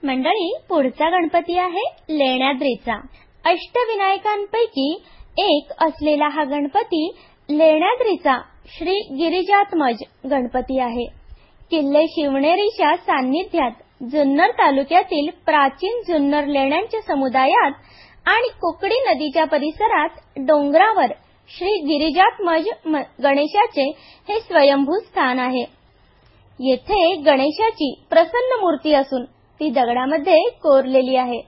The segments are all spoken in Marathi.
मंडळी, पुढचा गणपती आहे लेण्याद्रीचा. अष्टविनायकांपैकी एक असलेला हा गणपती लेण्याद्रीचा श्री गिरिजात्मज गणपती आहे. किल्ले शिवनेरीच्या सान्निध्यात जुन्नर तालुक्यातील प्राचीन जुन्नर लेण्यांच्या समुदायात आणि कुकडी नदीच्या परिसरात डोंगरावर श्री गिरिजात्मज गणेशाचे हे स्वयंभू स्थान आहे. येथे गणेशाची प्रसन्न मूर्ती असून ती दगडामध्ये कोरलेली आहे.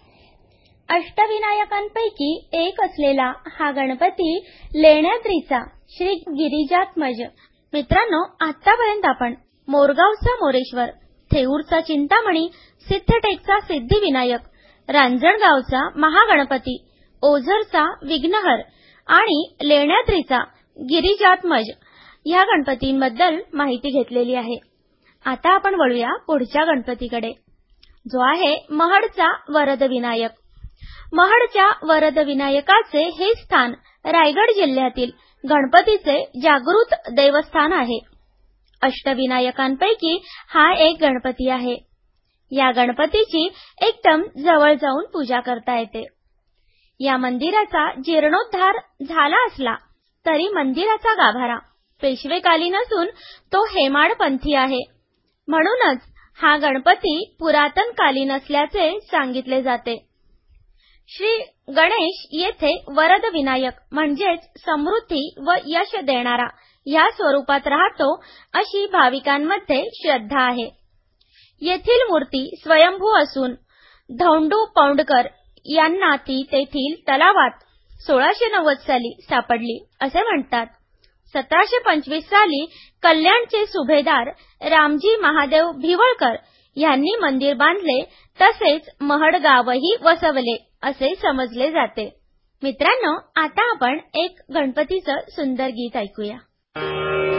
अष्टविनायकांपैकी एक असलेला हा गणपती लेण्याद्रीचा श्री गिरिजात्मज. मित्रांनो, आतापर्यंत आपण मोरगावचा मोरेश्वर, थेऊरचा चिंतामणी, सिद्धटेकचा सिद्धिविनायक, रांजणगावचा महागणपती, ओझरचा विघ्नहर आणि लेण्याद्रीचा गिरिजात्मज या गणपतींबद्दल माहिती घेतलेली आहे. आता आपण वळूया पुढच्या गणपतीकडे, जो आहे महडचा वरदविनायक. महडच्या वरदविनायकाचे हे स्थान रायगड जिल्ह्यातील गणपतीचे जागृत देवस्थान आहे. अष्टविनायकांपैकी हा एक गणपती आहे. या गणपतीची एकदम जवळ जाऊन पूजा करता येते. या मंदिराचा जीर्णोद्धार झाला असला तरी मंदिराचा गाभारा पेशवेकालीन असून तो हेमाडपंथी आहे. म्हणूनच हा गणपती पुरातनकालीन असल्याचे सांगितले जाते. श्री गणेश येथे वरद विनायक म्हणजेच समृद्धी व यश देणारा या स्वरूपात राहतो अशी भाविकांमध्ये श्रद्धा आहे. येथील मूर्ती स्वयंभू असून धौंडू पौंडकर यांना ती तेथील तलावात 1690 साली सापडली असे म्हणतात. 1725 साली कल्याणचे सुभेदार रामजी महादेव भिवळकर यांनी मंदिर बांधले, तसेच महड गावही वसवले असे समजले जाते. मित्रांनो, आता आपण एक गणपतीचं सुंदर गीत ऐकूया.